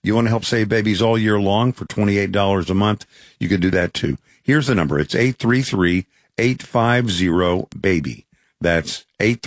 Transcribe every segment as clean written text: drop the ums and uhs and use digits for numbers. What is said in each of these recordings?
You want to help save babies all year long for $28 a month? You can do that too. Here's the number. It's 833-850-BABY. That's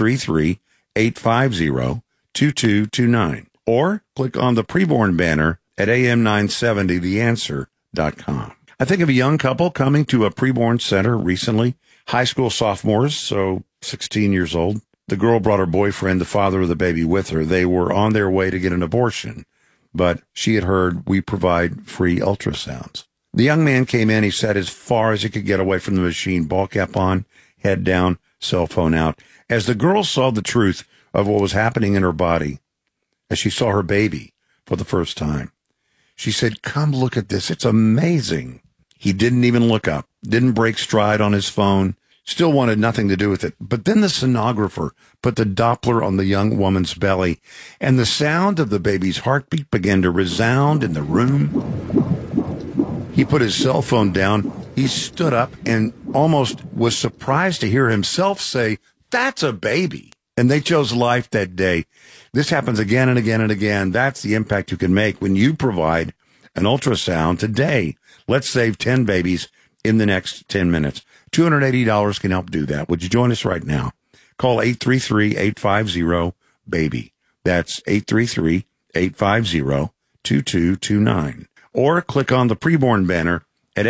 833-850-2229. Or click on the preborn banner at am970theanswer.com. I think of a young couple coming to a preborn center recently, high school sophomores, so 16 years old. The girl brought her boyfriend, the father of the baby, with her. They were on their way to get an abortion, but she had heard we provide free ultrasounds. The young man came in. He sat as far as he could get away from the machine, ball cap on, head down, cell phone out. As the girl saw the truth of what was happening in her body, as she saw her baby for the first time, she said, "Come look at this. It's amazing." He didn't even look up, didn't break stride on his phone, still wanted nothing to do with it. But then the sonographer put the Doppler on the young woman's belly, and the sound of the baby's heartbeat began to resound in the room. He put his cell phone down. He stood up and almost was surprised to hear himself say, "That's a baby." And they chose life that day. This happens again and again and again. That's the impact you can make when you provide an ultrasound today. Let's save 10 babies in the next 10 minutes. $280 can help do that. Would you join us right now? Call 833-850-BABY. That's 833-850-2229. Or click on the preborn banner at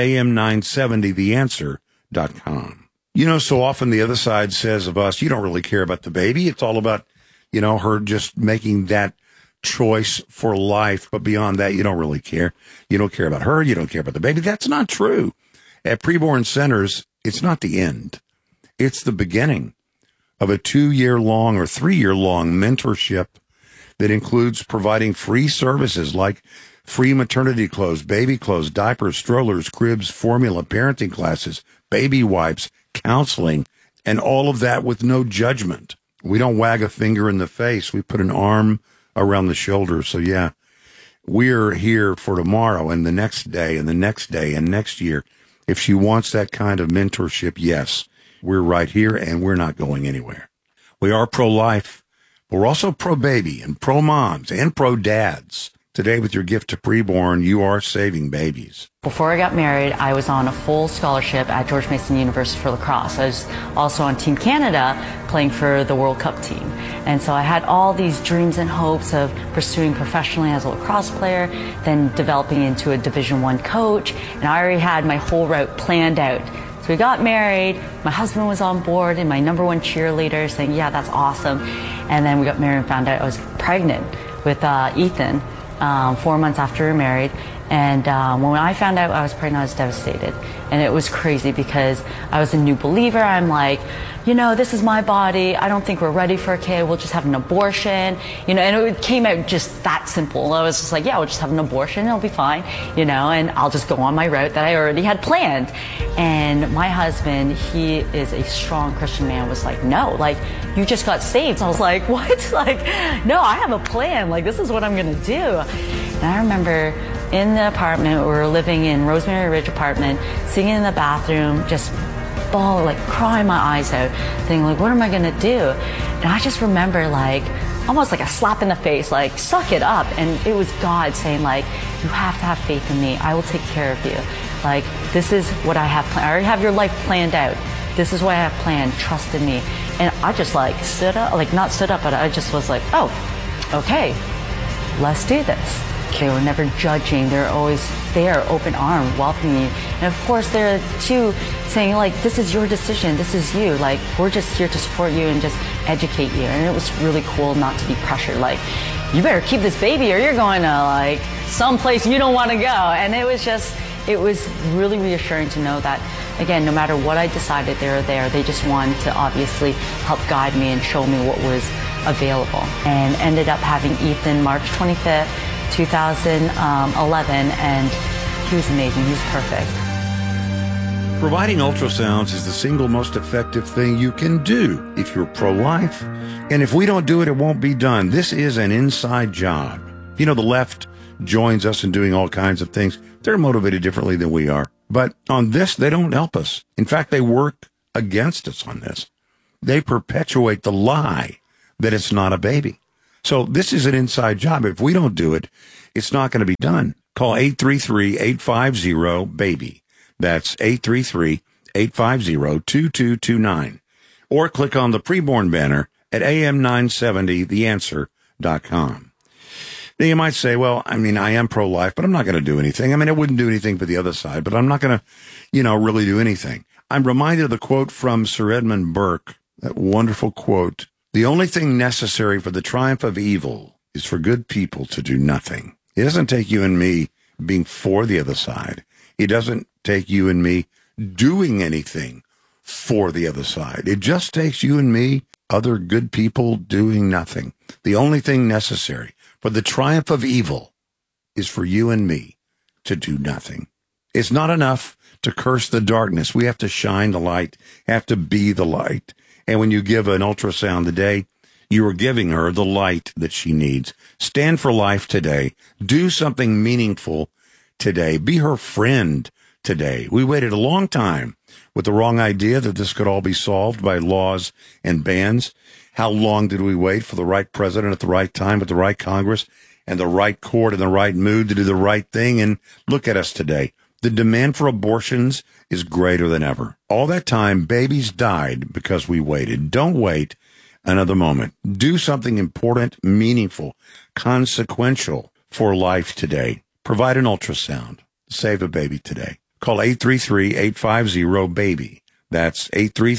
am970theanswer.com. You know, so often the other side says of us, you don't really care about the baby. It's all about, her just making that choice for life. But beyond that, you don't really care. You don't care about her. You don't care about the baby. That's not true. At preborn centers, it's not the end. It's the beginning of a 2-year-long or 3-year-long mentorship that includes providing free services like free maternity clothes, baby clothes, diapers, strollers, cribs, formula, parenting classes, baby wipes, counseling, and all of that with no judgment. We don't wag a finger in the face. We put an arm around the shoulder. So, yeah, we're here for tomorrow and the next day and the next day and next year. If she wants that kind of mentorship, yes, we're right here and we're not going anywhere. We are pro-life, but we're also pro-baby and pro-moms and pro-dads. Today, with your gift to preborn, you are saving babies. Before I got married, I was on a full scholarship at George Mason University for lacrosse. I was also on Team Canada playing for the World Cup team. And so I had all these dreams and hopes of pursuing professionally as a lacrosse player, then developing into a Division I coach. And I already had my whole route planned out. So we got married, my husband was on board and my number one cheerleader saying, yeah, that's awesome. And then we got married and found out I was pregnant with Ethan 4 months after we were married. And when I found out I was pregnant, I was devastated. And it was crazy because I was a new believer. I'm like, this is my body. I don't think we're ready for a kid. We'll just have an abortion. And it came out just that simple. I was just like, yeah, we'll just have an abortion. It'll be fine, and I'll just go on my route that I already had planned. And my husband, he is a strong Christian man, was like, no, you just got saved. I was like, what? No, I have a plan. This is what I'm going to do. And I remember in the apartment, we were living in Rosemary Ridge apartment, sitting in the bathroom, just crying my eyes out, thinking what am I gonna do? And I just remember almost like a slap in the face, suck it up. And it was God saying you have to have faith in me. I will take care of you. This is what I have planned. I already have your life planned out. This is what I have planned. Trust in me. And I just stood up, not stood up, but I just was oh, okay, let's do this. They were never judging. They're always there, open arm, welcoming you. And of course, they're too saying this is your decision. This is you. We're just here to support you and just educate you. And it was really cool not to be pressured. You better keep this baby or you're going to someplace you don't want to go. And it was really reassuring to know that, again, no matter what I decided, they were there. They just wanted to obviously help guide me and show me what was available. And ended up having Ethan March 25th, 2011, and he was amazing. He was perfect. Providing ultrasounds is the single most effective thing you can do if you're pro-life. And if we don't do it, it won't be done. This is an inside job. The left joins us in doing all kinds of things. They're motivated differently than we are. But on this, they don't help us. In fact, they work against us on this. They perpetuate the lie that it's not a baby. So this is an inside job. If we don't do it, it's not going to be done. Call 833-850-BABY. That's 833-850-2229. Or click on the preborn banner at am970theanswer.com. Now, you might say, well, I mean, I am pro-life, but I'm not going to do anything. I mean, I wouldn't do anything for the other side, but I'm not going to, really do anything. I'm reminded of the quote from Sir Edmund Burke, that wonderful quote. The only thing necessary for the triumph of evil is for good people to do nothing. It doesn't take you and me being for the other side. It doesn't take you and me doing anything for the other side. It just takes you and me, other good people, doing nothing. The only thing necessary for the triumph of evil is for you and me to do nothing. It's not enough to curse the darkness. We have to shine the light, have to be the light. And when you give an ultrasound today, you are giving her the light that she needs. Stand for life today. Do something meaningful today. Be her friend today. We waited a long time with the wrong idea that this could all be solved by laws and bans. How long did we wait for the right president at the right time with the right Congress and the right court in the right mood to do the right thing? And look at us today. The demand for abortions is greater than ever. All that time, babies died because we waited. Don't wait another moment. Do something important, meaningful, consequential for life today. Provide an ultrasound. Save a baby today. Call 833-850-BABY. That's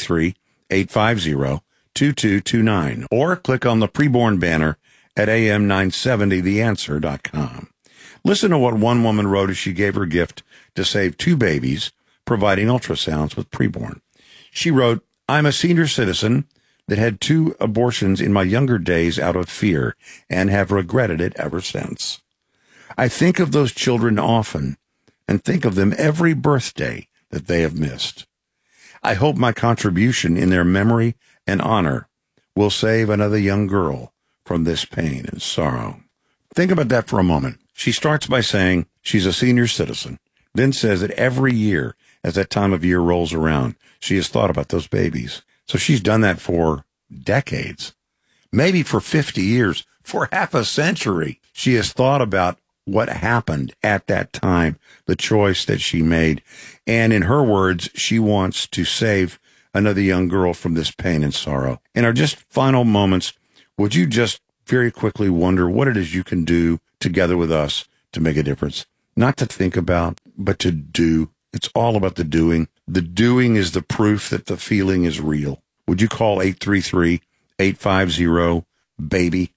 833-850-2229. Or click on the preborn banner at am970theanswer.com. Listen to what one woman wrote as she gave her gift to save 2 babies, providing ultrasounds with preborn. She wrote, I'm a senior citizen that had 2 abortions in my younger days out of fear and have regretted it ever since. I think of those children often and think of them every birthday that they have missed. I hope my contribution in their memory and honor will save another young girl from this pain and sorrow. Think about that for a moment. She starts by saying she's a senior citizen, then says that every year, as that time of year rolls around, she has thought about those babies. So she's done that for decades, maybe for 50 years, for half a century. She has thought about what happened at that time, the choice that she made. And in her words, she wants to save another young girl from this pain and sorrow. In our just final moments, would you just very quickly wonder what it is you can do together with us to make a difference? Not to think about, but to do. It's all about the doing. The doing is the proof that the feeling is real. Would you call 833-850-BABY,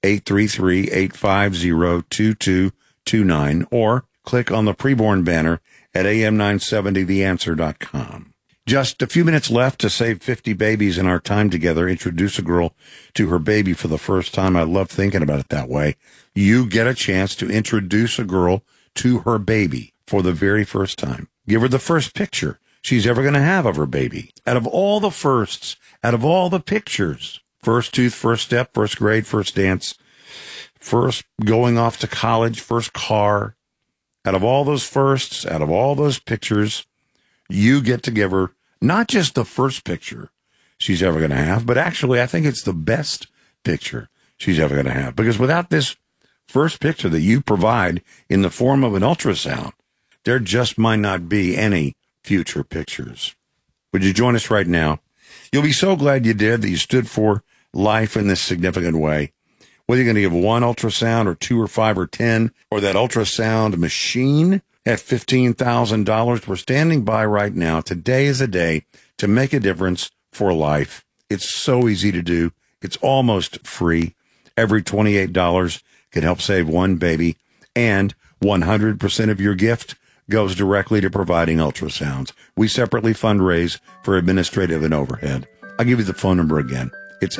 833-850-2229, or click on the preborn banner at am970theanswer.com. Just a few minutes left to save 50 babies in our time together. Introduce a girl to her baby for the first time. I love thinking about it that way. You get a chance to introduce a girl to her baby for the very first time. Give her the first picture she's ever going to have of her baby. Out of all the firsts, out of all the pictures, first tooth, first step, first grade, first dance, first going off to college, first car, out of all those firsts, out of all those pictures, you get to give her not just the first picture she's ever going to have, but actually I think it's the best picture she's ever going to have. Because without this first picture that you provide in the form of an ultrasound, there just might not be any future pictures. Would you join us right now? You'll be so glad you did, that you stood for life in this significant way. Whether you're going to give 1 ultrasound or 2 or 5 or 10, or that ultrasound machine at $15,000, we're standing by right now. Today is a day to make a difference for life. It's so easy to do. It's almost free. Every $28 can help save 1 baby, and 100% of your gift goes directly to providing ultrasounds. We separately fundraise for administrative and overhead. I'll give you the phone number again. It's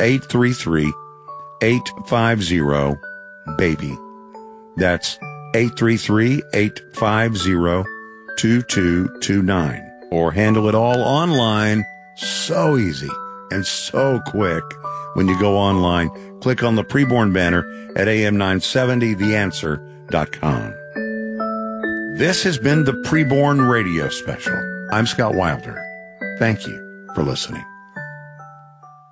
833-850-BABY. That's 833-850-2229. Or handle it all online. So easy and so quick. When you go online, click on the preborn banner at am970theanswer.com. This has been the Preborn Radio Special. I'm Scott Wilder. Thank you for listening.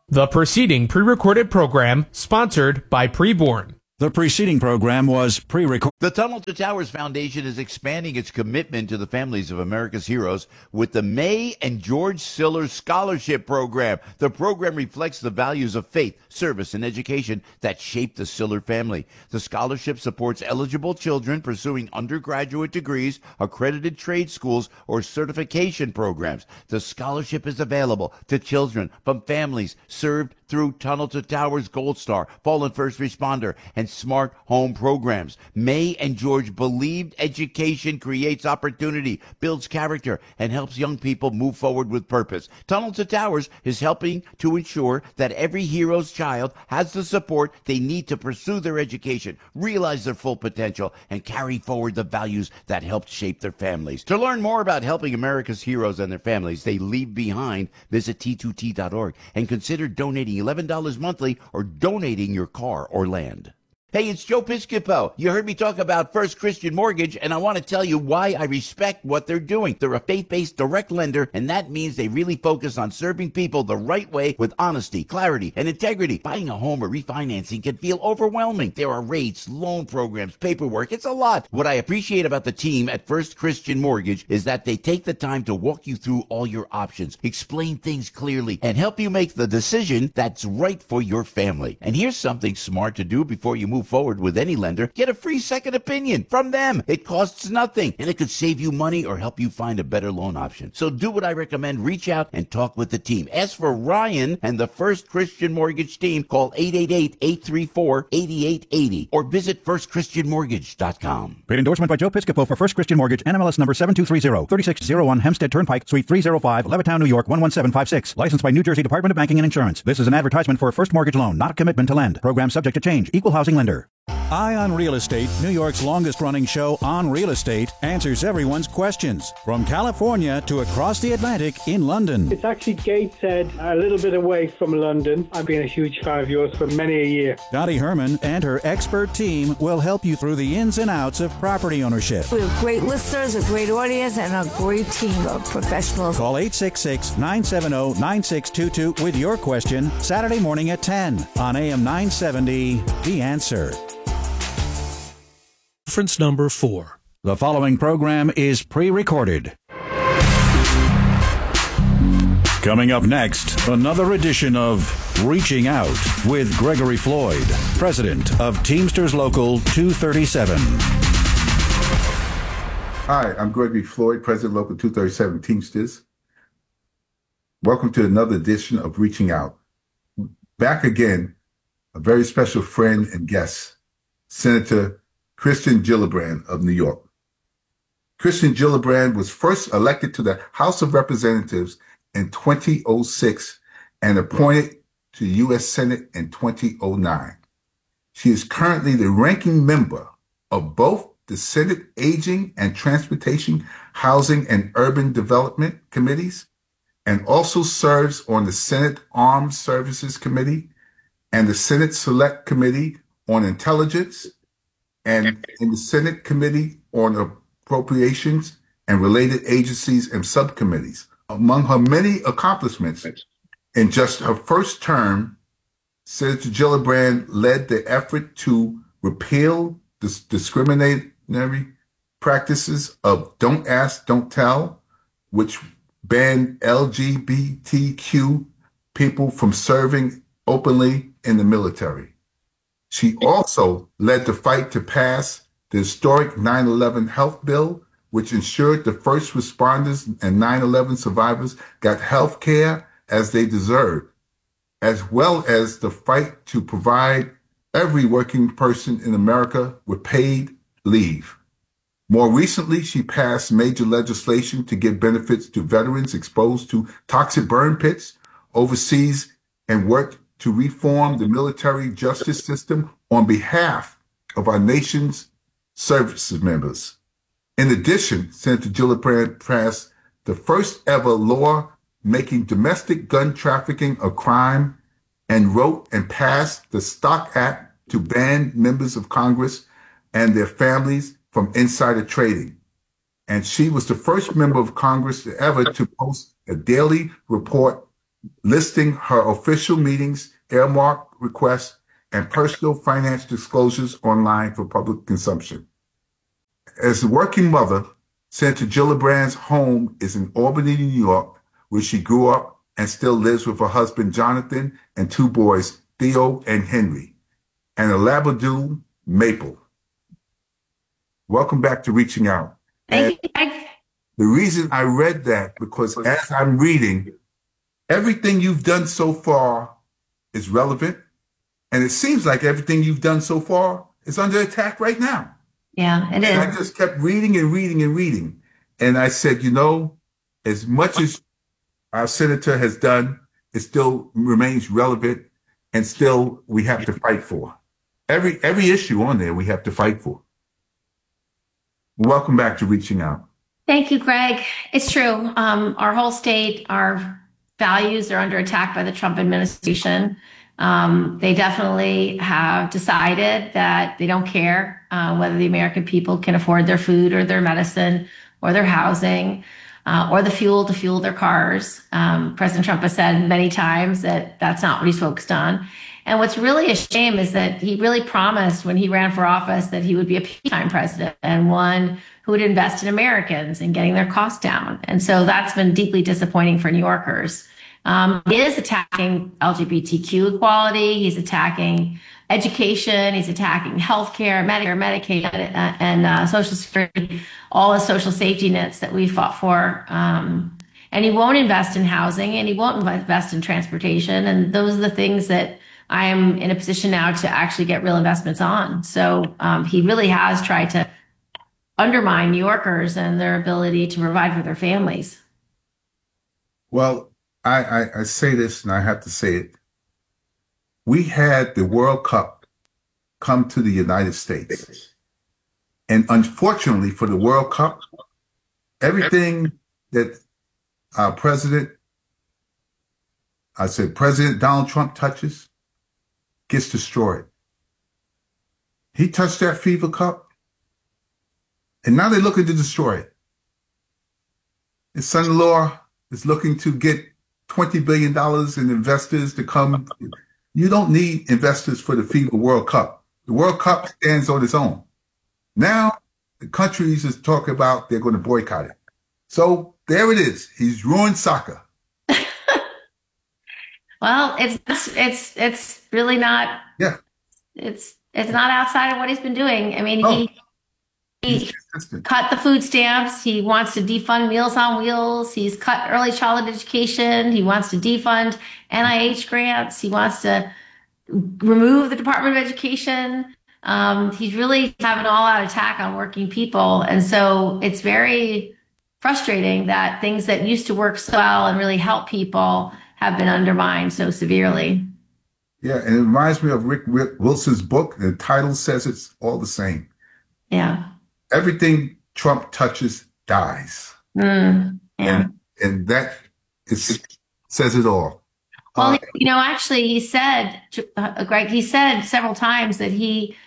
The preceding pre-recorded program sponsored by Preborn. The preceding program was pre-recorded. The Tunnel to Towers Foundation is expanding its commitment to the families of America's heroes with the May and George Siller Scholarship Program. The program reflects the values of faith, service, and education that shaped the Siller family. The scholarship supports eligible children pursuing undergraduate degrees, accredited trade schools, or certification programs. The scholarship is available to children from families served through Tunnel to Towers Gold Star, Fallen First Responder, and Smart Home programs. May and George believed education creates opportunity, builds character, and helps young people move forward with purpose. Tunnel to Towers is helping to ensure that every hero's child has the support they need to pursue their education, realize their full potential, and carry forward the values that helped shape their families. To learn more about helping America's heroes and their families they leave behind, visit T2T.org and consider donating $11 monthly or donating your car or land. Hey, it's Joe Piscopo. You heard me talk about First Christian Mortgage, and I want to tell you why I respect what they're doing. They're a faith-based direct lender, and that means they really focus on serving people the right way with honesty, clarity, and integrity. Buying a home or refinancing can feel overwhelming. There are rates, loan programs, paperwork. It's a lot. What I appreciate about the team at First Christian Mortgage is that they take the time to walk you through all your options, explain things clearly, and help you make the decision that's right for your family. And here's something smart to do before you move forward with any lender. Get a free second opinion from them. It costs nothing, and it could save you money or help you find a better loan option. So do what I recommend. Reach out and talk with the team. Ask for Ryan and the First Christian Mortgage team. Call 888-834-8880 or visit firstchristianmortgage.com. Paid endorsement by Joe Piscopo for First Christian Mortgage, NMLS number 7230, 3601 Hempstead Turnpike, Suite 305, Levittown, New York 11756. Licensed by New Jersey Department of Banking and Insurance. This is an advertisement for a first mortgage loan, not a commitment to lend. Program subject to change. Equal housing lender. Eye on Real Estate, New York's longest-running show on real estate, answers everyone's questions. From California to across the Atlantic in London. It's actually Gateshead, a little bit away from London. I've been a huge fan of yours for many a year. Dottie Herman and her expert team will help you through the ins and outs of property ownership. We have great listeners, a great audience, and a great team of professionals. Call 866-970-9622 with your question Saturday morning at 10 on AM 970, The Answer. Reference number 4. The following program is pre-recorded. Coming up next, another edition of Reaching Out with Gregory Floyd, president of Teamsters Local 237. Hi, I'm Gregory Floyd, president of Local 237 Teamsters. Welcome to another edition of Reaching Out. Back again, a very special friend and guest, Senator Kirsten Gillibrand of New York. Kirsten Gillibrand was first elected to the House of Representatives in 2006 and appointed to the U.S. Senate in 2009. She is currently the ranking member of both the Senate Aging and Transportation, Housing and Urban Development Committees, and also serves on the Senate Armed Services Committee and the Senate Select Committee on Intelligence, and in the Senate Committee on Appropriations and related agencies and subcommittees. Among her many accomplishments, in just her first term, Senator Gillibrand led the effort to repeal the discriminatory practices of Don't Ask, Don't Tell, which banned LGBTQ people from serving openly in the military. She also led the fight to pass the historic 9/11 health bill, which ensured the first responders and 9/11 survivors got health care as they deserved, as well as the fight to provide every working person in America with paid leave. More recently, she passed major legislation to give benefits to veterans exposed to toxic burn pits overseas and worked to reform the military justice system on behalf of our nation's service members. In addition, Senator Gillibrand passed the first ever law making domestic gun trafficking a crime and wrote and passed the Stock Act to ban members of Congress and their families from insider trading. And she was the first member of Congress ever to post a daily report listing her official meetings, earmark requests, and personal finance disclosures online for public consumption. As a working mother, Senator Gillibrand's home is in Albany, New York, where she grew up and still lives with her husband, Jonathan, and 2 boys, Theo and Henry, and a Labradoodle, Maple. Welcome back to Reaching Out. Thank you, Greg. The reason I read that, because as I'm reading, everything you've done so far is relevant, and it seems like everything you've done so far is under attack right now. Yeah, it is. And I just kept reading and reading and reading. And I said, you know, as much as our senator has done, it still remains relevant, and still we have to fight for. Every issue on there we have to fight for. Welcome back to Reaching Out. Thank you, Greg. It's true. Our whole state, our values are under attack by the Trump administration. They definitely have decided that they don't care whether the American people can afford their food or their medicine or their housing or the fuel to fuel their cars. President Trump has said many times that that's not what he's focused on. And what's really a shame is that he really promised when he ran for office that he would be a peacetime president and one who would invest in Americans and getting their costs down. And so that's been deeply disappointing for New Yorkers. He is attacking LGBTQ equality. He's attacking education. He's attacking healthcare, Medicare, Medicaid, and Social Security, all the social safety nets that we fought for. And he won't invest in housing, and he won't invest in transportation. And those are the things that I am in a position now to actually get real investments on. So he really has tried to undermine New Yorkers and their ability to provide for their families. Well, I say this, and I have to say it. We had the World Cup come to the United States. And unfortunately for the World Cup, everything that our President Donald Trump touches gets destroyed. He touched that FIFA Cup, and now they're looking to destroy it. His son-in-law is looking to get $20 billion in investors to come. You don't need investors for the FIFA World Cup. The World Cup stands on its own. Now the countries is talking about they're going to boycott it. So there it is. He's ruined soccer. Well, it's really not. Yeah. It's not outside of what he's been doing. I mean, he cut the food stamps. He wants to defund Meals on Wheels. He's cut early childhood education. He wants to defund NIH grants. He wants to remove the Department of Education. He's really having an all-out attack on working people. And so it's very frustrating that things that used to work so well and really help people have been undermined so severely. Yeah, and it reminds me of Rick Wilson's book. The title says it's all the same. Yeah. Everything Trump touches dies. Yeah. And that says it all. Well, actually, he said, Greg, he said several times that he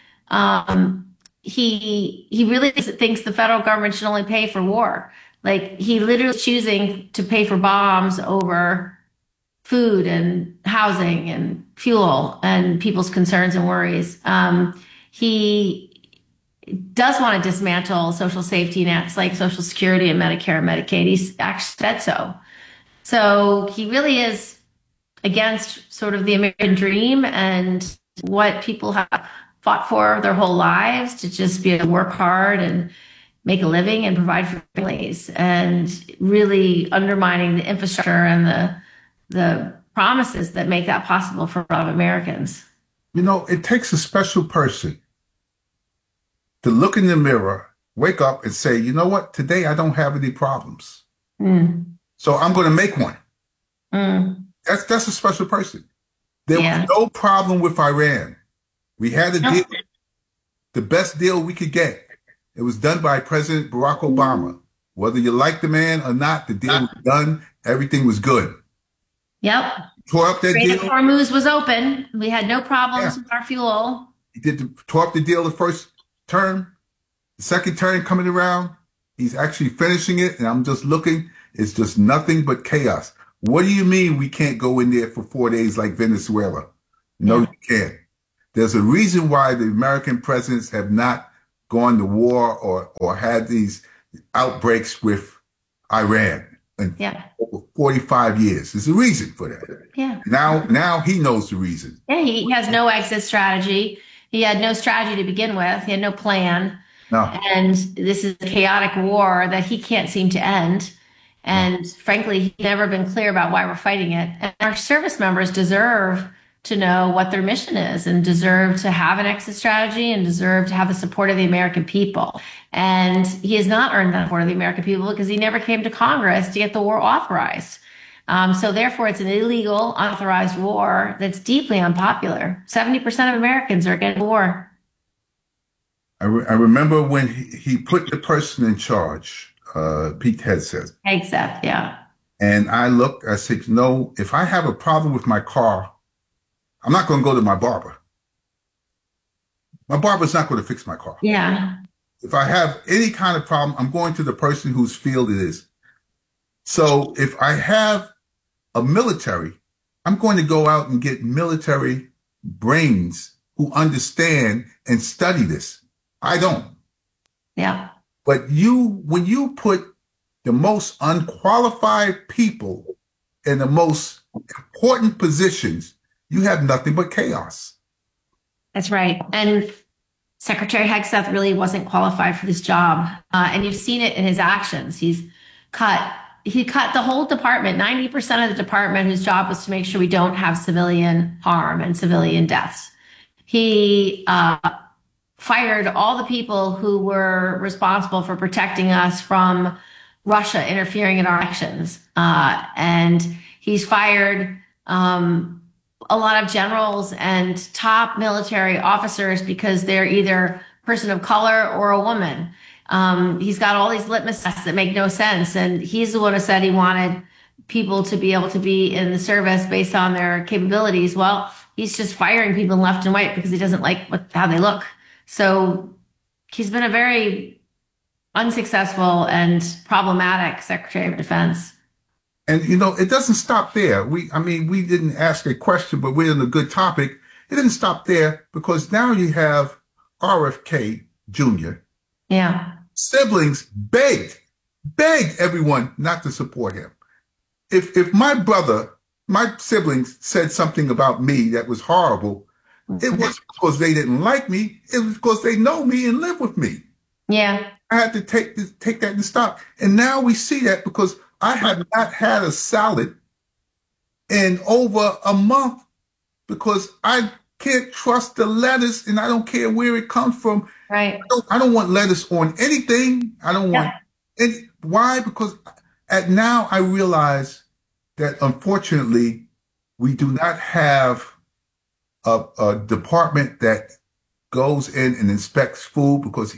really thinks the federal government should only pay for war. Like, he literally choosing to pay for bombs over food and housing and fuel and people's concerns and worries. He does want to dismantle social safety nets like Social Security and Medicare and Medicaid. He's actually said so. So he really is against sort of the American dream and what people have fought for their whole lives, to just be able to work hard and make a living and provide for families, and really undermining the infrastructure and the promises that make that possible for a lot of Americans. You know, it takes a special person to look in the mirror, wake up and say, you know what, today I don't have any problems. So I'm going to make one. That's a special person. There was no problem with Iran. We had a deal, the best deal we could get. It was done by President Barack Obama. Whether you like the man or not, the deal was done. Everything was good. Yep. Tore up that deal. Hormuz was open. We had no problems with our fuel. He tore up the deal the first term. The second term coming around, he's actually finishing it. And I'm just looking. It's just nothing but chaos. What do you mean we can't go in there for 4 days like Venezuela? No, you can't. There's a reason why the American presidents have not gone to war or had these outbreaks with Iran in over 45 years. There's a reason for that. Yeah. Now he knows the reason. Yeah, he has no exit strategy. He had no strategy to begin with. He had no plan. No. And this is a chaotic war that he can't seem to end. And frankly, he's never been clear about why we're fighting it. And our service members deserve to know what their mission is and deserve to have an exit strategy and deserve to have the support of the American people. And he has not earned the support of the American people because he never came to Congress to get the war authorized. So therefore, it's an illegal, unauthorized war that's deeply unpopular. 70% of Americans are against the war. I remember when he put the person in charge, Pete Hegseth. Hegseth, yeah. And I said, no, if I have a problem with my car, I'm not going to go to my barber. My barber's not going to fix my car. Yeah. If I have any kind of problem, I'm going to the person whose field it is. So if I have a military, I'm going to go out and get military brains who understand and study this. I don't. Yeah. But when you put the most unqualified people in the most important positions, you have nothing but chaos. That's right. And Secretary Hegseth really wasn't qualified for this job. And you've seen it in his actions. He cut the whole department, 90% of the department whose job was to make sure we don't have civilian harm and civilian deaths. He fired all the people who were responsible for protecting us from Russia interfering in our elections. And he's fired a lot of generals and top military officers because they're either a person of color or a woman. He's got all these litmus tests that make no sense. And he's the one who said he wanted people to be able to be in the service based on their capabilities. Well, he's just firing people left and right because he doesn't like how they look. So he's been a very unsuccessful and problematic Secretary of Defense. And, it doesn't stop there. We didn't ask a question, but we're on a good topic. It didn't stop there because now you have RFK Jr. Yeah. Siblings begged everyone not to support him. If my siblings said something about me that was horrible, it wasn't because they didn't like me. It was because they know me and live with me. Yeah. I had to take that and stop. And now we see that because I have not had a salad in over a month because I can't trust the lettuce and I don't care where it comes from. Right. I don't want lettuce on anything. I don't want any. Why? Because now I realize that unfortunately we do not have a department that goes in and inspects food because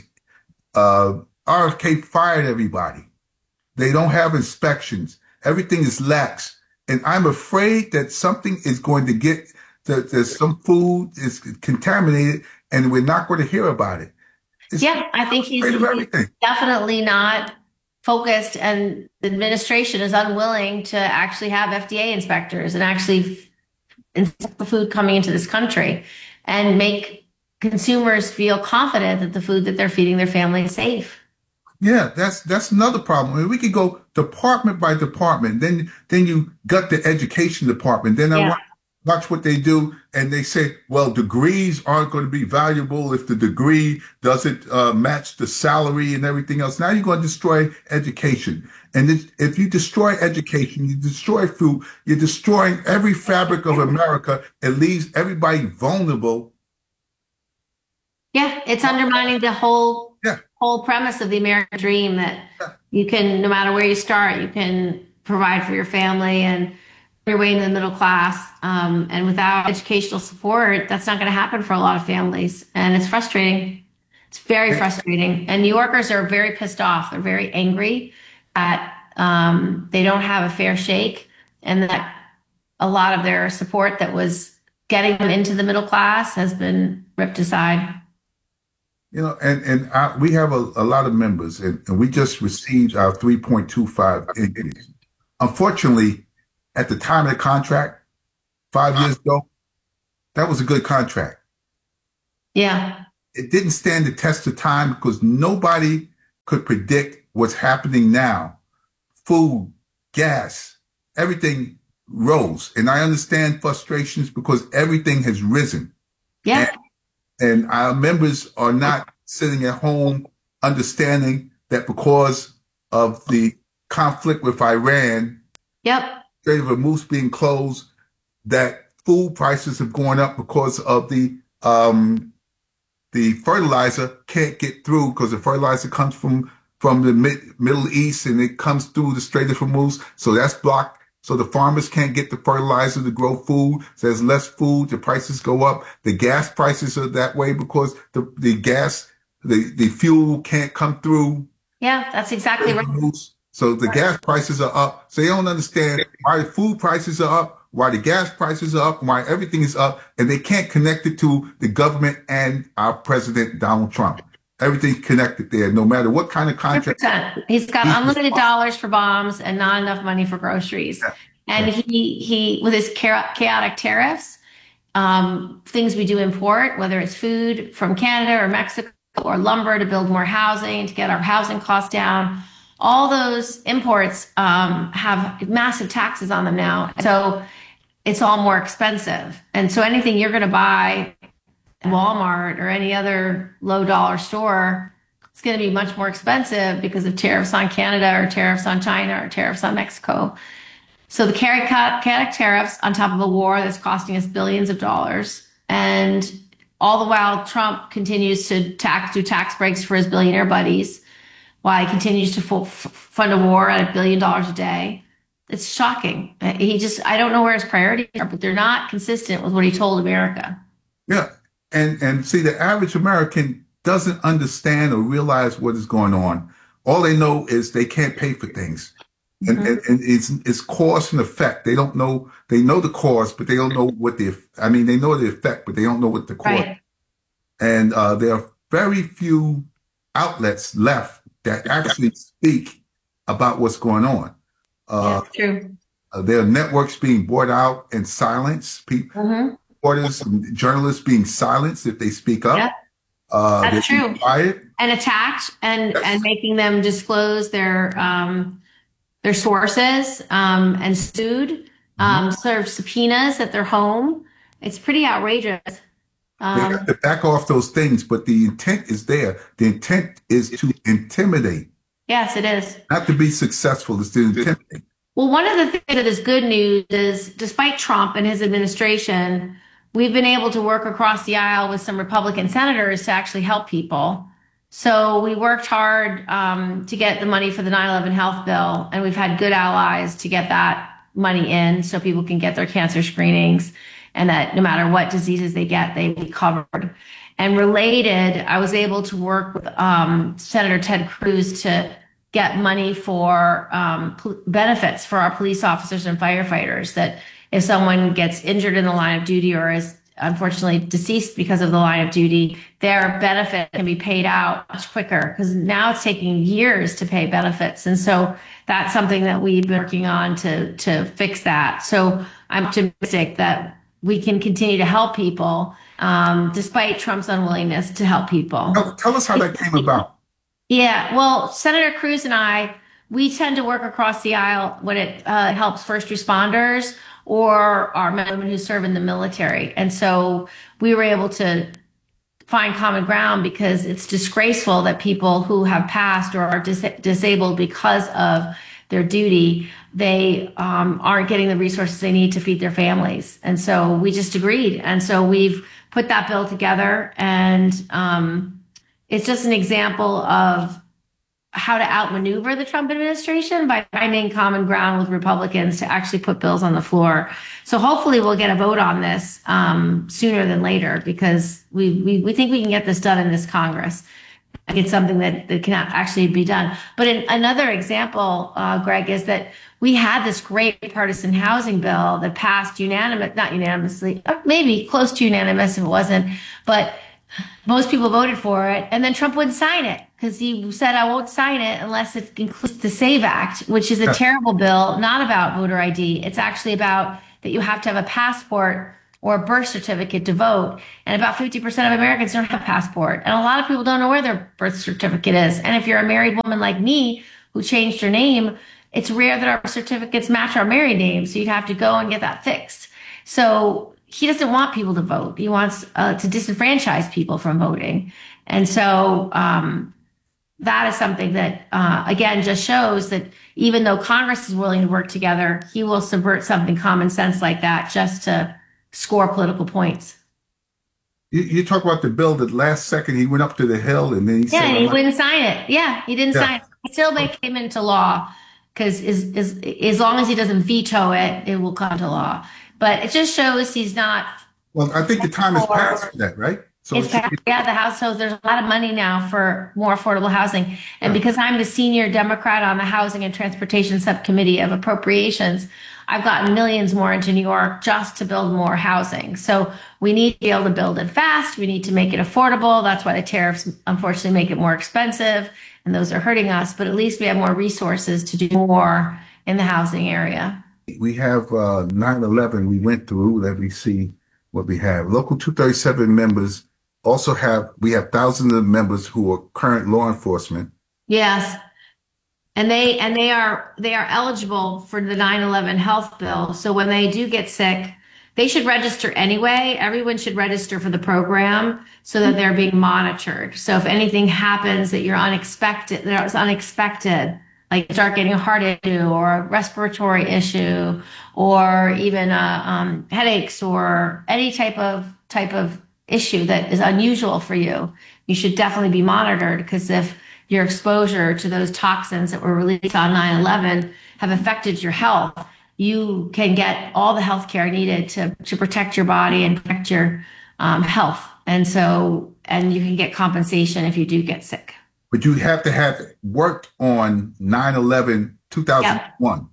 RFK fired everybody. They don't have inspections. Everything is lax. And I'm afraid that something is going to get, there's some food is contaminated and we're not going to hear about it. I think he's definitely not focused, and the administration is unwilling to actually have FDA inspectors and actually inspect the food coming into this country and make consumers feel confident that the food that they're feeding their family is safe. Yeah, that's another problem. I mean, we could go department by department. Then you got the education department. Then I watch what they do, and they say, well, degrees aren't going to be valuable if the degree doesn't match the salary and everything else. Now you're going to destroy education. And if you destroy education, you destroy food, you're destroying every fabric of America. It leaves everybody vulnerable. Yeah, it's undermining the whole premise of the American dream that you can, no matter where you start, you can provide for your family and your way into the middle class. And without educational support, that's not going to happen for a lot of families. And it's frustrating. It's very frustrating. And New Yorkers are very pissed off. They're very angry that they don't have a fair shake and that a lot of their support that was getting them into the middle class has been ripped aside. We have a lot of members, and we just received our 3.25 increase. Unfortunately, at the time of the contract 5 years ago, that was a good contract. Yeah. It didn't stand the test of time because nobody could predict what's happening now. Food, gas, everything rose. And I understand frustrations because everything has risen. Yeah. And our members are not sitting at home understanding that because of the conflict with Iran, Yep. Strait of Hormuz being closed, that food prices have gone up because of the fertilizer can't get through because the fertilizer comes from the Middle East and it comes through the Strait of Hormuz. So that's blocked. So the farmers can't get the fertilizer to grow food. So there's less food. The prices go up. The gas prices are that way because the gas, the fuel can't come through. Yeah, that's exactly right. So the gas prices are up. So they don't understand why the food prices are up, why the gas prices are up, why everything is up, and they can't connect it to the government and our president, Donald Trump. Everything's connected there, no matter what kind of contract. 100%. He's got unlimited dollars for bombs and not enough money for groceries. Yeah. And he with his chaotic tariffs, things we do import, whether it's food from Canada or Mexico or lumber to build more housing, to get our housing costs down, all those imports have massive taxes on them now. So it's all more expensive. And so anything you're going to buy Walmart or any other low dollar store, it's going to be much more expensive because of tariffs on Canada or tariffs on China or tariffs on Mexico. So the chaotic tariffs on top of a war that's costing us billions of dollars. And all the while Trump continues to do tax breaks for his billionaire buddies while he continues to fund a war at $1 billion a day. It's shocking. I don't know where his priorities are, but they're not consistent with what he told America. Yeah. And see, the average American doesn't understand or realize what is going on. All they know is they can't pay for things. And, and it's cause and effect. They don't know, they know the cause, but they don't know what they know the effect, but they don't know what the cause. Right. And there are very few outlets left that actually speak about what's going on. Yeah, true. There are networks being bought out and silenced. People, reporters and journalists being silenced if they speak up. Yep. That's true. And attacked and making them disclose their sources and sued, serve subpoenas at their home. It's pretty outrageous. They have to back off those things, but the intent is there. The intent is to intimidate. Yes, it is. Not to be successful, it's to intimidate. Well, one of the things that is good news is despite Trump and his administration, we've been able to work across the aisle with some Republican senators to actually help people. So we worked hard to get the money for the 9/11 health bill, and we've had good allies to get that money in so people can get their cancer screenings and that no matter what diseases they get, they be covered. And related, I was able to work with Senator Ted Cruz to get money for benefits for our police officers and firefighters, that if someone gets injured in the line of duty or is unfortunately deceased because of the line of duty, their benefit can be paid out much quicker, because now it's taking years to pay benefits. And so that's something that we've been working on to fix that. So I'm optimistic that we can continue to help people despite Trump's unwillingness to help people. Tell us how that came about. Yeah, well, Senator Cruz and we tend to work across the aisle when it helps first responders or our men and women who serve in the military. And so we were able to find common ground because it's disgraceful that people who have passed or are disabled because of their duty, they aren't getting the resources they need to feed their families. And so we just agreed. And so we've put that bill together, and it's just an example of how to outmaneuver the Trump administration by finding common ground with Republicans to actually put bills on the floor. So hopefully we'll get a vote on this sooner than later, because we think we can get this done in this Congress. It's something that can actually be done. But another example, Greg, is that we had this great partisan housing bill that passed not unanimously, maybe close to unanimous if it wasn't, but most people voted for it. And then Trump wouldn't sign it because he said, I won't sign it unless it includes the SAVE Act, which is a terrible bill, not about voter ID. It's actually about that you have to have a passport or a birth certificate to vote. And about 50% of Americans don't have a passport. And a lot of people don't know where their birth certificate is. And if you're a married woman like me who changed her name, it's rare that our birth certificates match our married name. So you'd have to go and get that fixed. So he doesn't want people to vote. He wants to disenfranchise people from voting. And so that is something that, again, just shows that even though Congress is willing to work together, he will subvert something common sense like that just to score political points. You talk about the bill that last second he went up to the Hill and then he said, he wouldn't sign it. Yeah, he didn't sign it. It still may come into law because as long as he doesn't veto it, it will come to law. But it just shows he's not. Well, I think the time has passed for that, right? So it's passed, the House. So there's a lot of money now for more affordable housing. And because I'm the senior Democrat on the Housing and Transportation Subcommittee of Appropriations, I've gotten millions more into New York just to build more housing. So we need to be able to build it fast. We need to make it affordable. That's why the tariffs, unfortunately, make it more expensive. And those are hurting us. But at least we have more resources to do more in the housing area. We have 9/11 we went through. Let me see what we have. Local 237 members also we have thousands of members who are current law enforcement. Yes. And they are eligible for the 9/11 health bill. So when they do get sick, they should register anyway. Everyone should register for the program so that they're being monitored. So if anything happens that was unexpected, like start getting a heart issue or a respiratory issue, or even headaches or any type of issue that is unusual for you, you should definitely be monitored, because if your exposure to those toxins that were released on 9/11 have affected your health, you can get all the health care needed to protect your body and protect your health. And you can get compensation if you do get sick. But you have to have worked on 9/11, 2001.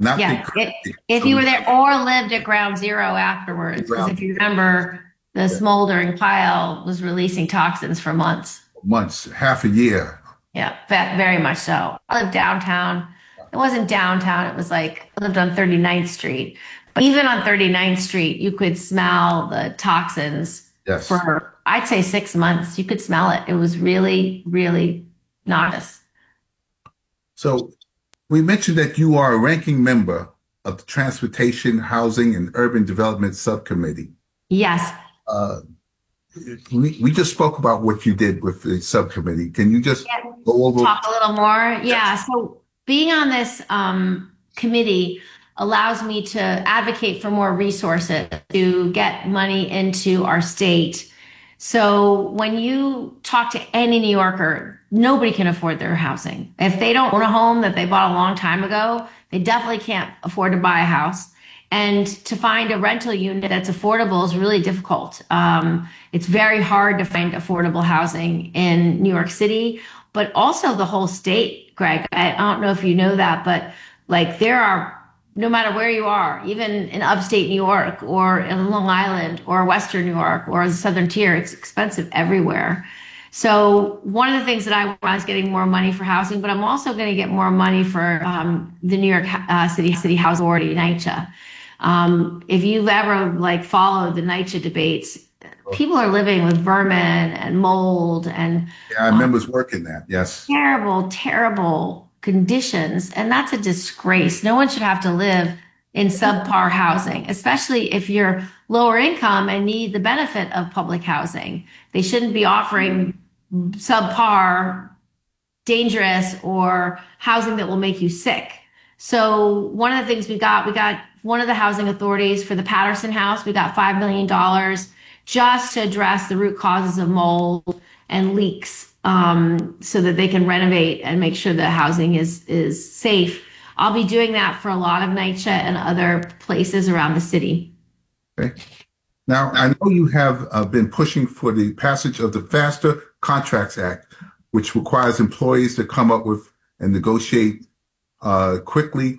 If you were there or lived at ground zero afterwards, because if you remember, the smoldering pile was releasing toxins for months. Half a year. Yeah, very much so. I lived downtown. It wasn't downtown. It was like I lived on 39th Street. But even on 39th Street, you could smell the toxins for, I'd say, 6 months. You could smell it. It was really, really noxious. So we mentioned that you are a ranking member of the Transportation, Housing, and Urban Development Subcommittee. Yes. We just spoke about what you did with the subcommittee. Can you just go over? Talk a little more? Yeah. So being on this committee allows me to advocate for more resources to get money into our state. So when you talk to any New Yorker, nobody can afford their housing. If they don't own a home that they bought a long time ago, they definitely can't afford to buy a house. And to find a rental unit that's affordable is really difficult. It's very hard to find affordable housing in New York City, but also the whole state, Greg. I don't know if you know that, but like there are, no matter where you are, even in upstate New York or in Long Island or Western New York or the Southern Tier, it's expensive everywhere. So one of the things that I want is getting more money for housing, but I'm also going to get more money for the New York City Housing Authority, NYCHA. If you've ever followed the NYCHA debates, people are living with vermin and mold and I remember working that. Yes. Terrible, terrible conditions. And that's a disgrace. No one should have to live in subpar housing, especially if you're lower income and need the benefit of public housing. They shouldn't be offering subpar, dangerous, or housing that will make you sick. So one of the things we got one of the housing authorities for the Patterson House. We got $5 million just to address the root causes of mold and leaks, so that they can renovate and make sure the housing is safe. I'll be doing that for a lot of NYCHA and other places around the city. Okay. Now, I know you have been pushing for the passage of the Faster Contracts Act, which requires employees to come up with and negotiate quickly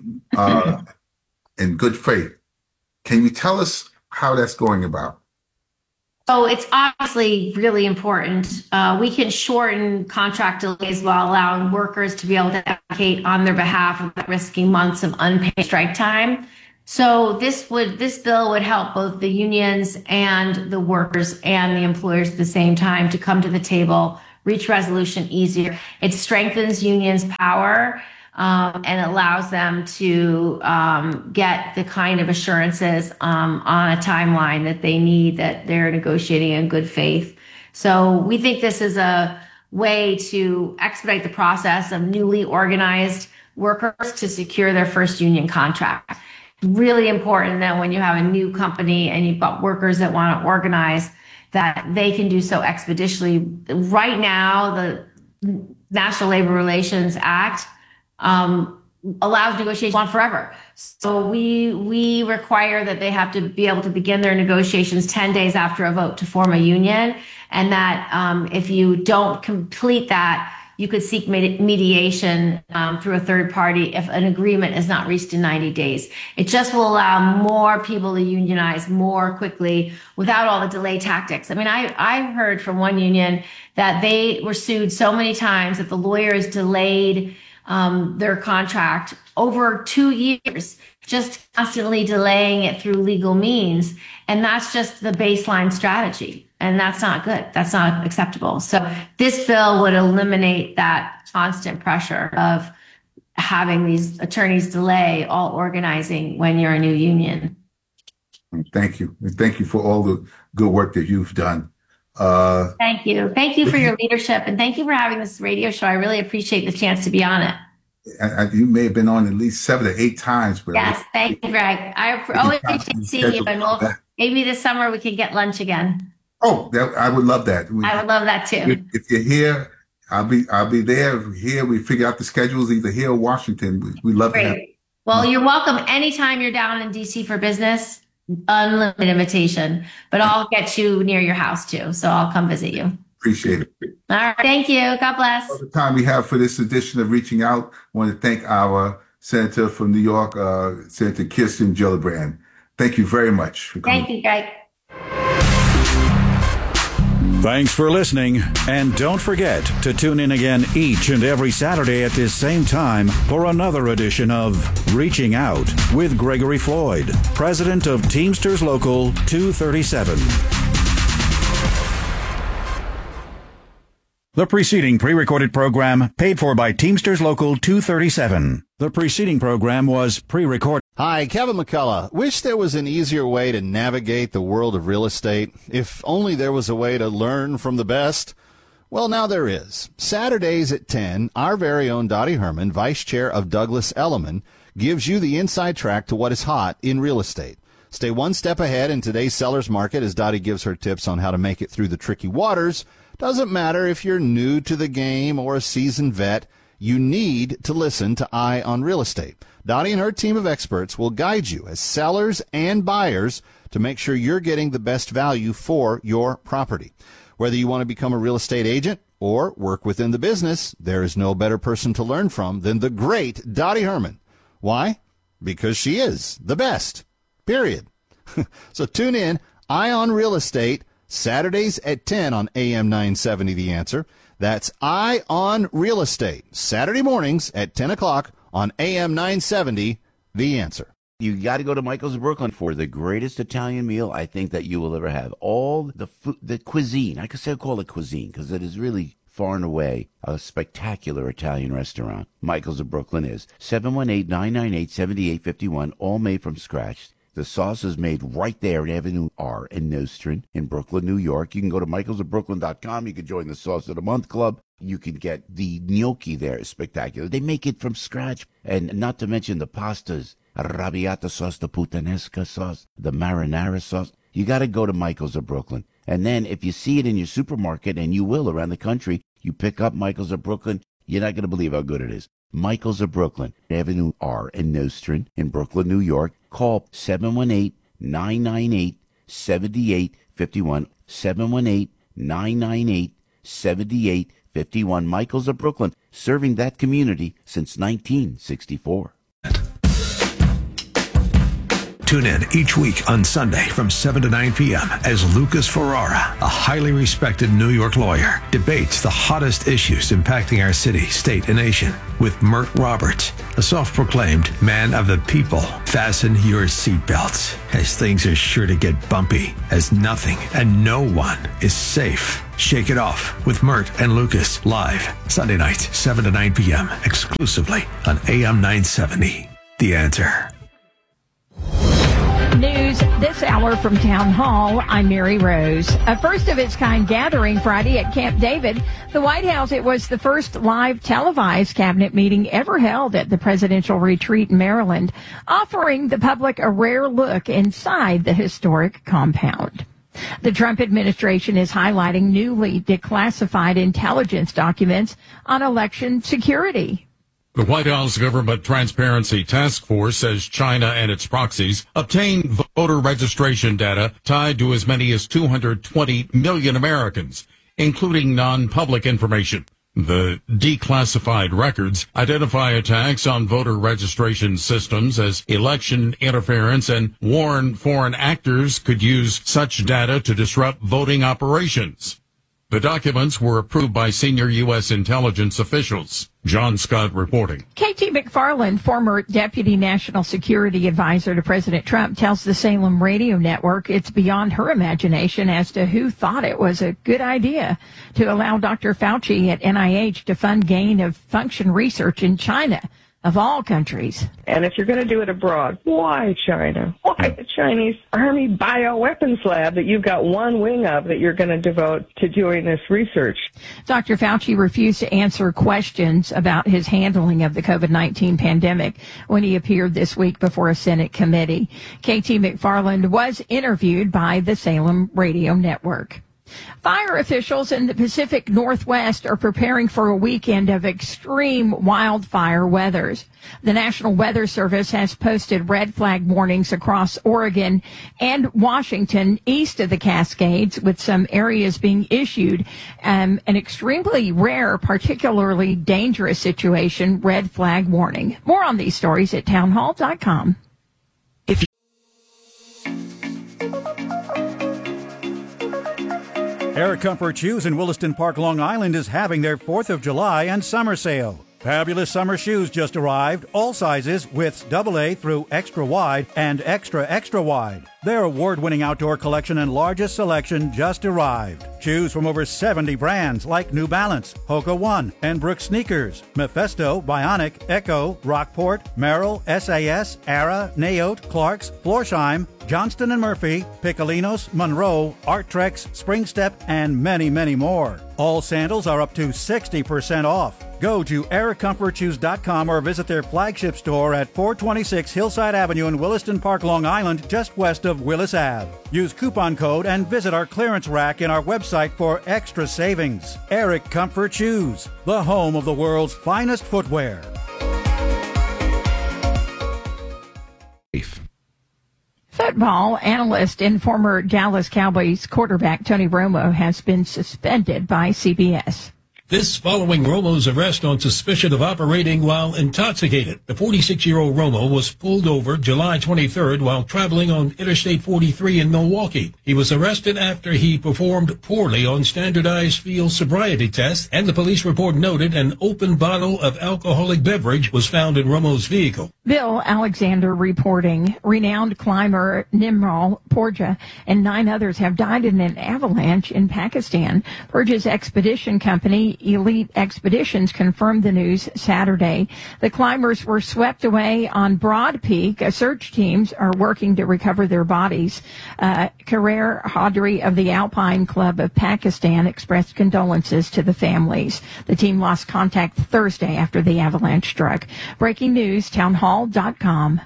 in good faith. Can you tell us how that's going about? So it's obviously really important. We can shorten contract delays while allowing workers to be able to advocate on their behalf without risking months of unpaid strike time. So this bill would help both the unions and the workers and the employers at the same time to come to the table, reach resolution easier. It strengthens unions' power and allows them to get the kind of assurances on a timeline that they need, that they're negotiating in good faith. So we think this is a way to expedite the process of newly organized workers to secure their first union contract. Really important that when you have a new company and you've got workers that want to organize, that they can do so expeditiously. Right now, the National Labor Relations Act allows negotiations on forever. So we require that they have to be able to begin their negotiations 10 days after a vote to form a union, and that if you don't complete that, you could seek mediation through a third party if an agreement is not reached in 90 days. It just will allow more people to unionize more quickly without all the delay tactics. I mean, I heard from one union that they were sued so many times that the lawyers delayed their contract over 2 years, just constantly delaying it through legal means. And that's just the baseline strategy. And that's not good. That's not acceptable. So this bill would eliminate that constant pressure of having these attorneys delay all organizing when you're a new union. Thank you. And thank you for all the good work that you've done. Thank you. Thank you for your leadership. And thank you for having this radio show. I really appreciate the chance to be on it. You may have been on at least 7 or 8 times. But yes, thank you, Greg. I always appreciate seeing you. And maybe this summer we can get lunch again. Oh, I would love that. I would love that too. If you're here, I'll be there. Here, we figure out the schedules either here or Washington. We love to have. Well, you're welcome anytime you're down in DC for business. Unlimited invitation, but I'll get you near your house too. So I'll come visit you. Appreciate it. All right. Thank you. God bless. All the time we have for this edition of Reaching Out. I want to thank our Senator from New York, Senator Kirsten Gillibrand. Thank you very much for coming. Thank you, Greg. Thanks for listening, and don't forget to tune in again each and every Saturday at this same time for another edition of Reaching Out with Gregory Floyd, president of Teamsters Local 237. The preceding pre-recorded program paid for by Teamsters Local 237. The preceding program was pre-recorded. Hi, Kevin McCullough. Wish there was an easier way to navigate the world of real estate. If only there was a way to learn from the best. Well, now there is. Saturdays at 10, our very own Dottie Herman, Vice Chair of Douglas Elliman, gives you the inside track to what is hot in real estate. Stay one step ahead in today's seller's market as Dottie gives her tips on how to make it through the tricky waters. Doesn't matter if you're new to the game or a seasoned vet, you need to listen to Eye on Real Estate. Dottie and her team of experts will guide you as sellers and buyers to make sure you're getting the best value for your property. Whether you want to become a real estate agent or work within the business, there is no better person to learn from than the great Dottie Herman. Why? Because she is the best. Period. So tune in, Eye on Real Estate, Saturdays at 10 on AM 970 The Answer. That's Eye on Real Estate, Saturday mornings at 10 o'clock on AM 970 The Answer. You got to go to Michael's of Brooklyn for the greatest Italian meal I think that you will ever have. All the food, the cuisine, I could say call it cuisine because it is really far and away a spectacular Italian restaurant. Michael's of Brooklyn is 718-998-7851, all made from scratch. The sauce is made right there in Avenue R in Nostrand in Brooklyn, New York. You can go to michaelsofbrooklyn.com. You can join the Sauce of the Month Club. You can get the gnocchi there. It's spectacular. They make it from scratch. And not to mention the pastas, arrabbiata sauce, the puttanesca sauce, the marinara sauce. You got to go to Michael's of Brooklyn. And then if you see it in your supermarket, and you will around the country, you pick up Michael's of Brooklyn, you're not going to believe how good it is. Michael's of Brooklyn, Avenue R in Nostrand in Brooklyn, New York. Call 718-998-7851. 718-998-7851. Michael's of Brooklyn, serving that community since 1964. Tune in each week on Sunday from 7 to 9 p.m. as Lucas Ferrara, a highly respected New York lawyer, debates the hottest issues impacting our city, state, and nation with Mert Roberts, a self-proclaimed man of the people. Fasten your seatbelts, as things are sure to get bumpy, as nothing and no one is safe. Shake It Off with Mert and Lucas, live Sunday nights, 7 to 9 p.m., exclusively on AM 970. The Answer. News this hour from Town Hall. I'm Mary Rose. A first-of-its-kind gathering Friday at Camp David. The White House, it was the first live televised cabinet meeting ever held at the presidential retreat in Maryland, offering the public a rare look inside the historic compound. The Trump administration is highlighting newly declassified intelligence documents on election security. The White House Government Transparency Task Force says China and its proxies obtained voter registration data tied to as many as 220 million Americans, including non-public information. The declassified records identify attacks on voter registration systems as election interference and warn foreign actors could use such data to disrupt voting operations. The documents were approved by senior U.S. intelligence officials. John Scott reporting. KT McFarland, former deputy national security advisor to President Trump, tells the Salem Radio Network it's beyond her imagination as to who thought it was a good idea to allow Dr. Fauci at NIH to fund gain-of-function research in China, of all countries. And if you're going to do it abroad, why China? Why the Chinese Army bioweapons lab that you've got one wing of that you're going to devote to doing this research? Dr. Fauci refused to answer questions about his handling of the COVID-19 pandemic when he appeared this week before a Senate committee. KT McFarland was interviewed by the Salem Radio Network. Fire officials in the Pacific Northwest are preparing for a weekend of extreme wildfire weathers. The National Weather Service has posted red flag warnings across Oregon and Washington east of the Cascades, with some areas being issued an extremely rare, particularly dangerous situation, red flag warning. More on these stories at townhall.com. Air Comfort Shoes in Williston Park, Long Island is having their 4th of July and summer sale. Fabulous summer shoes just arrived, all sizes, widths AA through extra wide and extra wide. Their award-winning outdoor collection and largest selection just arrived. Choose from over 70 brands like New Balance, Hoka One, and Brooks Sneakers, Mephisto, Bionic, Echo, Rockport, Merrill, SAS, Ara, Naote, Clarks, Florsheim, Johnston & Murphy, Piccolinos, Monroe, Arttrex, Springstep, and many, many more. All sandals are up to 60% off. Go to aircomfortshoes.com or visit their flagship store at 426 Hillside Avenue in Williston Park, Long Island, just west of Willis Ave. Use coupon code and visit our clearance rack in our website for extra savings. Eric Comfort Shoes, the home of the world's finest footwear. Football analyst and former Dallas Cowboys quarterback Tony Romo has been suspended by CBS. This following Romo's arrest on suspicion of operating while intoxicated. The 46-year-old Romo was pulled over July 23rd while traveling on Interstate 43 in Milwaukee. He was arrested after he performed poorly on standardized field sobriety tests, and the police report noted an open bottle of alcoholic beverage was found in Romo's vehicle. Bill Alexander reporting. Renowned climber Nimrol Porja and 9 others have died in an avalanche in Pakistan. Porja's expedition company, Elite Expeditions, confirmed the news Saturday. The climbers were swept away on Broad Peak. Search teams are working to recover their bodies. Karer Hadri of the Alpine Club of Pakistan expressed condolences to the families. The team lost contact Thursday after the avalanche struck. Breaking news, townhall.com.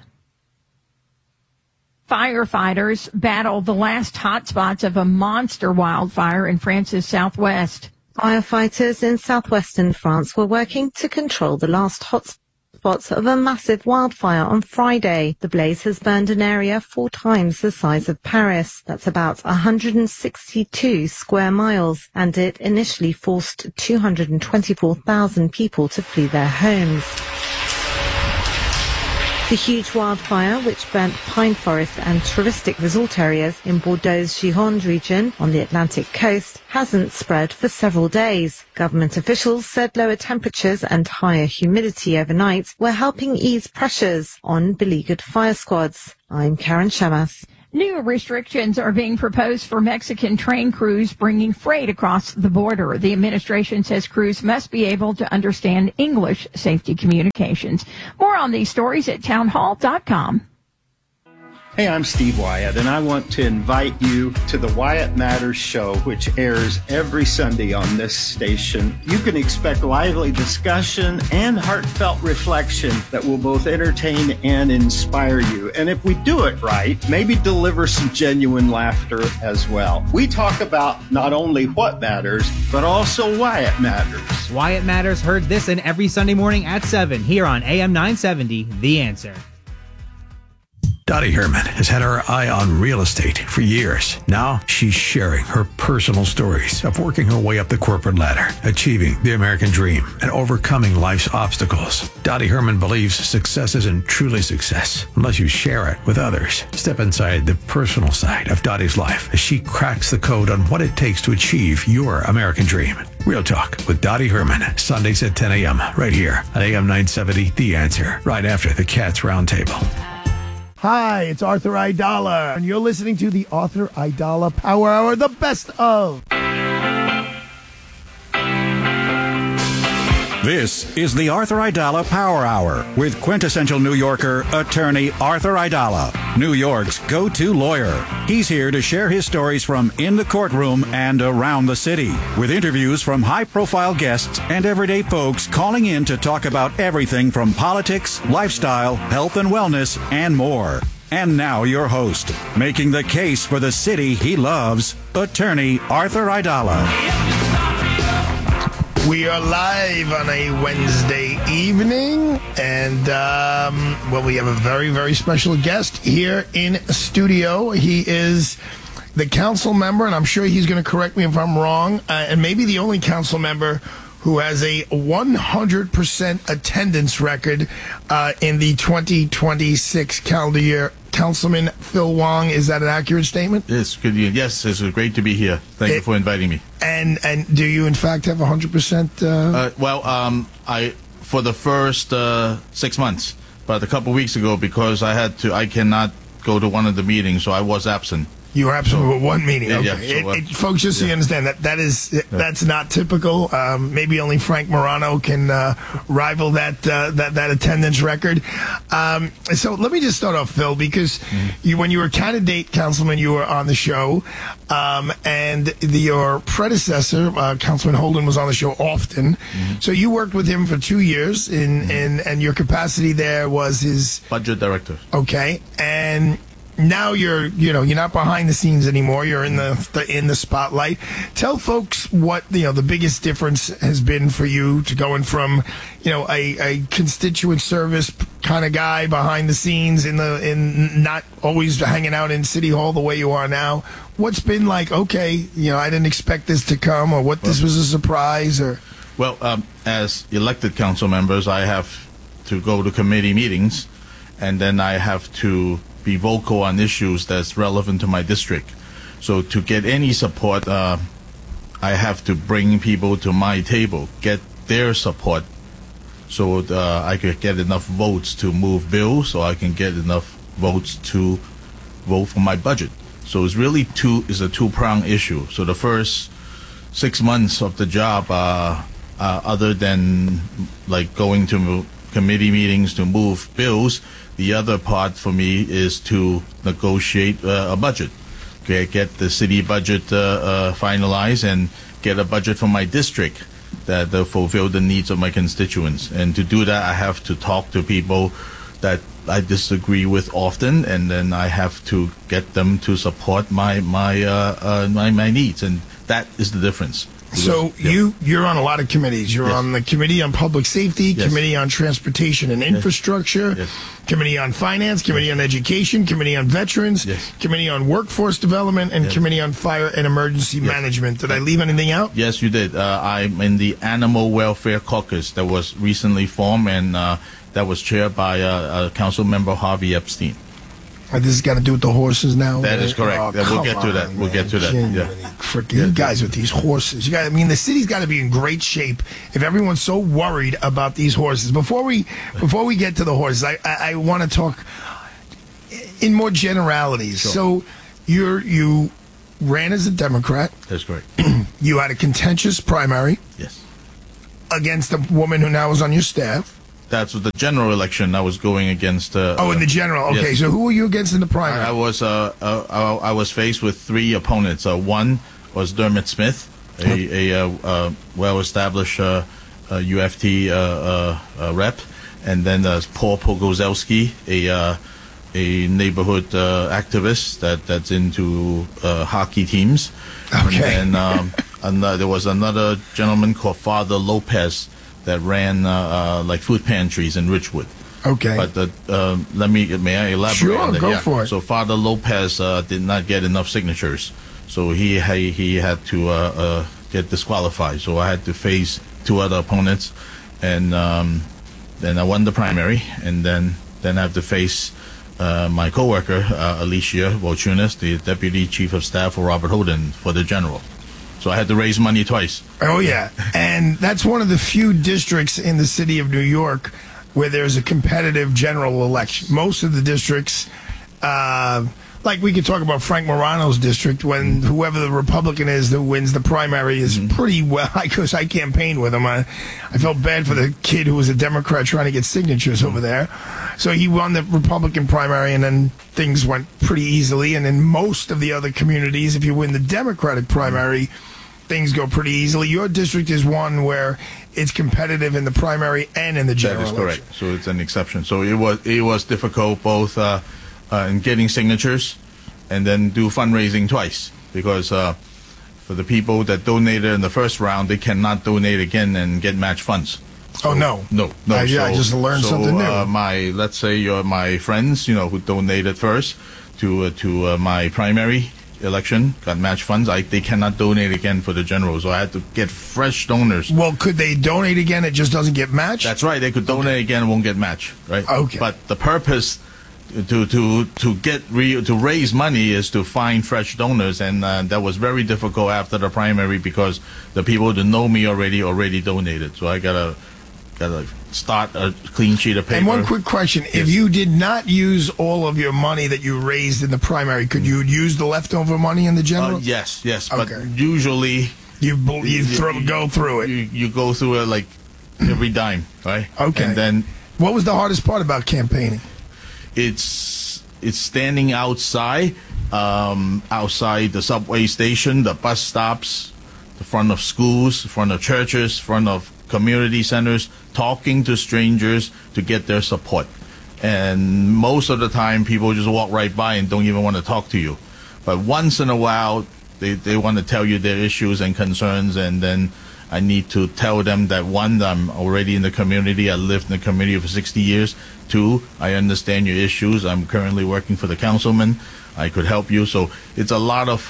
Firefighters battle the last hotspots of a monster wildfire in France's southwest. Firefighters in southwestern France were working to control the last hotspots of a massive wildfire on Friday. The blaze has burned an area 4 times the size of Paris. That's about 162 square miles, and it initially forced 224,000 people to flee their homes. The huge wildfire, which burnt pine forest and touristic resort areas in Bordeaux's Gironde region on the Atlantic coast, hasn't spread for several days. Government officials said lower temperatures and higher humidity overnight were helping ease pressures on beleaguered fire squads. I'm Karen Shamas. New restrictions are being proposed for Mexican train crews bringing freight across the border. The administration says crews must be able to understand English safety communications. More on these stories at townhall.com. Hey, I'm Steve Wyatt, and I want to invite you to the Wyatt Matters Show, which airs every Sunday on this station. You can expect lively discussion and heartfelt reflection that will both entertain and inspire you. And if we do it right, maybe deliver some genuine laughter as well. We talk about not only what matters, but also why it matters. Wyatt Matters heard this and every Sunday morning at 7 here on AM 970, The Answer. Dottie Herman has had her eye on real estate for years. Now she's sharing her personal stories of working her way up the corporate ladder, achieving the American dream, and overcoming life's obstacles. Dottie Herman believes success isn't truly success unless you share it with others. Step inside the personal side of Dottie's life as she cracks the code on what it takes to achieve your American dream. Real Talk with Dottie Herman, Sundays at 10 a.m. right here on AM 970, The Answer, right after the Cats Roundtable. Hi, it's Arthur Aidala, and you're listening to the Arthur Aidala Power Hour, the best of. This is the Arthur Aidala Power Hour with quintessential New Yorker, attorney Arthur Aidala, New York's go-to lawyer. He's here to share his stories from in the courtroom and around the city, with interviews from high-profile guests and everyday folks calling in to talk about everything from politics, lifestyle, health and wellness, and more. And now your host, making the case for the city he loves, attorney Arthur Aidala. We are live on a Wednesday evening, and, we have a very, very special guest here in studio. He is the council member, and I'm sure he's going to correct me if I'm wrong, and maybe the only council member who has a 100% attendance record in the 2026 calendar year. Councilman Phil Wong, is that an accurate statement? Yes, good. Yes, it's great to be here. Thank you for inviting me. And do you in fact have 100%? I for the first 6 months, but a couple weeks ago, because I cannot go to one of the meetings, so I was absent. You were absent with one meeting. Okay. Yeah, folks, just so you understand, that's not typical. Maybe only Frank Morano can rival that attendance record. So let me just start off, Phil, because when you were candidate councilman, you were on the show, and your predecessor, Councilman Holden, was on the show often. So you worked with him for 2 years, and your capacity there was his budget director. Okay, and now you're not behind the scenes anymore. You're in the spotlight. Tell folks what the biggest difference has been for you to going from a constituent service kind of guy behind the scenes in not always hanging out in City Hall the way you are now. What's been like? Okay, I didn't expect this to come, or this was a surprise, or. Well, as elected council members, I have to go to committee meetings, and then I have to be vocal on issues that's relevant to my district. So to get any support, I have to bring people to my table, get their support, so I could get enough votes to move bills, so I can get enough votes to vote for my budget. So it's really a two-pronged issue. So the first 6 months of the job, other than like going to committee meetings to move bills, the other part for me is to negotiate a budget. Okay, get the city budget finalized and get a budget for my district that fulfill the needs of my constituents. And to do that, I have to talk to people that I disagree with often, and then I have to get them to support my needs, and that is the difference. So you're on a lot of committees. You're on the Committee on Public Safety, Committee on Transportation and Infrastructure, Committee on Finance, Committee on Education, Committee on Veterans, Committee on Workforce Development, and Committee on Fire and Emergency Management. Did I leave anything out? Yes, you did. I'm in the Animal Welfare Caucus that was recently formed, and that was chaired by Council Member Harvey Epstein. This has got to do with the horses now? That is correct. Oh, we'll get to that. We'll get to that. You guys with these horses. The city's got to be in great shape if everyone's so worried about these horses. Before we get to the horses, I want to talk in more generalities. Sure. So you ran as a Democrat. That's correct. You had a contentious primary. Yes. Against a woman who now is on your staff. That's the general election. I was going against. In the general. Okay, yes. So who were you against in the primary? I was faced with three opponents. One was Dermot Smith, a well-established UFT rep, and then Paul Pogorzelski, a neighborhood activist that's into hockey teams. Okay. And there was another gentleman called Father Lopez that ran like food pantries in Richwood. Okay. But may I elaborate? Sure, go for it. So Father Lopez did not get enough signatures, so he had to get disqualified. So I had to face two other opponents, and then I won the primary, and then I have to face my coworker Alicia Volchunas, the Deputy Chief of Staff for Robert Holden, for the general. So I had to raise money twice. Oh, yeah. And that's one of the few districts in the city of New York where there's a competitive general election. Most of the districts, like we could talk about Frank Morano's district, when whoever the Republican is that wins the primary is pretty well, because I campaigned with him. I felt bad for the kid who was a Democrat trying to get signatures over there. So he won the Republican primary, and then things went pretty easily. And in most of the other communities, if you win the Democratic primary, things go pretty easily. Your district is one where it's competitive in the primary and in the general election. That is correct. So it's an exception. So it was difficult both in getting signatures and then do fundraising twice, because for the people that donated in the first round, they cannot donate again and get match funds. So, no. I just learned something new. Let's say my friends, who donated first to my primary election, got match funds. They cannot donate again for the general, so I had to get fresh donors. Well, could they donate again? It just doesn't get matched? That's right. They could donate again, won't get matched, right? Okay. But the purpose to raise money is to find fresh donors, and that was very difficult after the primary, because the people that know me already donated. So I gotta start a clean sheet of paper. And one quick question: if you did not use all of your money that you raised in the primary, could you use the leftover money in the general? Yes. Okay. But usually you go through it. You go through it like every dime, right? Okay. And then what was the hardest part about campaigning? It's standing outside the subway station, the bus stops, the front of schools, the front of churches, front of community centers, talking to strangers to get their support. And most of the time, people just walk right by and don't even want to talk to you. But once in a while, they want to tell you their issues and concerns, and then I need to tell them that, one, I'm already in the community. I lived in the community for 60 years. Two, I understand your issues. I'm currently working for the councilman. I could help you. So it's a lot of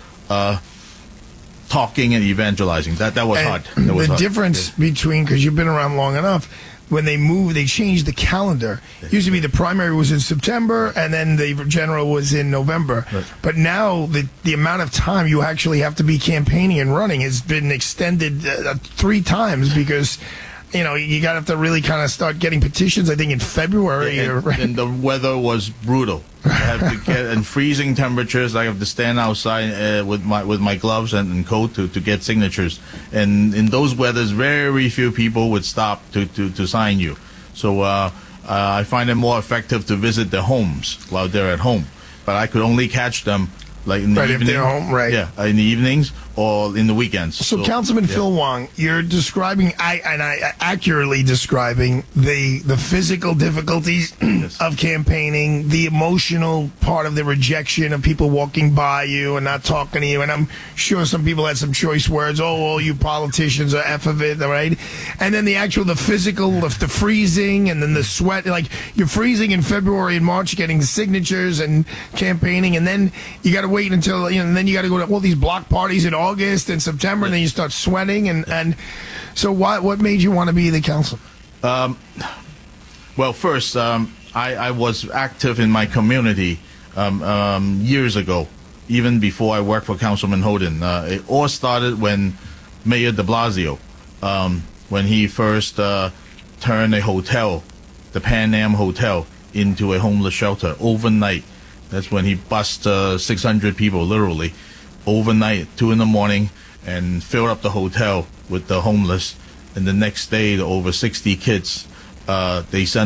talking and evangelizing. That was hard. The difference between, because you've been around long enough, when they changed the calendar. It used to be the primary was in September and then the general was in November. Right. But now the amount of time you actually have to be campaigning and running has been extended 3 times, because you got to have to really kind of start getting petitions, I think, in February. And the weather was brutal. I have to get in freezing temperatures. I have to stand outside with my gloves and coat to get signatures. And in those weathers, very few people would stop to sign you. So I find it more effective to visit their homes while they're at home. But I could only catch them like in the Right, if evening. they're home, right. Yeah, in the evenings or in the weekends. So, Councilman Phil Wong, you're describing, accurately describing the physical difficulties of campaigning, the emotional part of the rejection of people walking by you and not talking to you. And I'm sure some people had some choice words. Oh, all you politicians are F of it, right? And then the physical, the freezing, and then the sweat. Like, you're freezing in February and March, getting signatures and campaigning, and then you got to wait until, and then you got to go to all these block parties in August and September, and then you start sweating. And so what made you want to be the councilman? Well, first, I was active in my community years ago, even before I worked for Councilman Holden. It all started when Mayor de Blasio, when he first turned a hotel, the Pan Am Hotel, into a homeless shelter overnight. That's when he bussed 600 people, literally, overnight, 2 a.m, and filled up the hotel with the homeless. And the next day, over 60 kids, they sent